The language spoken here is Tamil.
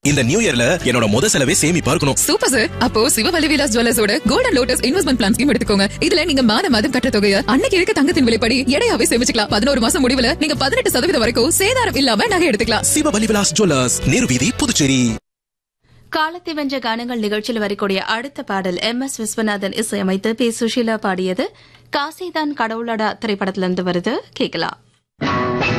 இந்த நியூ இயர்ல என்னோட முத செலவே சேமிப்பா இருக்கணும். Super sir. அப்போ Sivavalli Vilas ஜுவல்லர்ஸோட golden lotus investment plan scheme எடுத்துக்கோங்க. இதுல நீங்க மாதம் கட்டுற தொகையை அன்னைக்கு இருக்க தங்கத்தின் விலைப்படி எடையாவே சேமிச்சுக்கலாம். 11 மாசம் முடிவுல நீங்க 18% வரைக்கும் சேதாரம் இல்லாம நகை எடுத்துக்கலாம். சிவவல்லி விலாஸ் ஜுவல்லர்ஸ், நேரு வீதி, புதுச்சேரி. காலத்தை வென்ற கானங்கள் நிகழ்ச்சியில் வரக்கூடிய அடுத்த பாடல் MS விஸ்வநாதன் இசையமைத்து பி. சுஷீலா பாடியது. காசிதான் கடவுளடா திரைப்படத்திலிருந்து வருது, கேட்கலாம்.